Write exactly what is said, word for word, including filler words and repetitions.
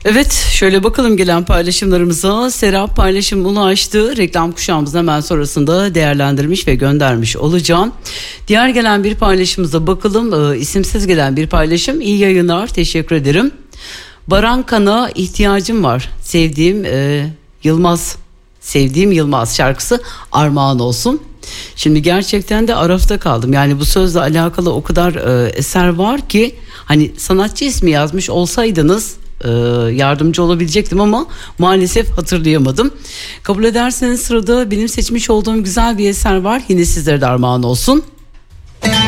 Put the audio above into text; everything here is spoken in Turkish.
Evet, şöyle bakalım gelen paylaşımlarımıza. Serap paylaşım ulaştı. Reklam kuşağımızın hemen sonrasında değerlendirmiş ve göndermiş olacağım. Diğer gelen bir paylaşımıza bakalım. Ee, isimsiz gelen bir paylaşım. İyi yayınlar, teşekkür ederim. Baran Kan'a ihtiyacım var. Sevdiğim e, Yılmaz, sevdiğim Yılmaz şarkısı armağan olsun. Şimdi gerçekten de arafta kaldım. Yani bu sözle alakalı o kadar e, eser var ki hani sanatçı ismi yazmış olsaydınız e, yardımcı olabilecektim ama maalesef hatırlayamadım. Kabul ederseniz sırada benim seçmiş olduğum güzel bir eser var. Yine sizlere de armağan olsun.